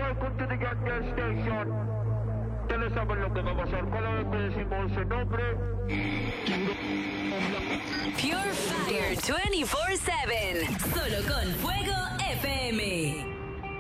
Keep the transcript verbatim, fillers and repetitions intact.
welcome to the Goddamn Station. Ustedes saben lo que va a pasar cada vez que decimos ese nombre. Pure Fire veinticuatro siete. Solo con Fuego F M.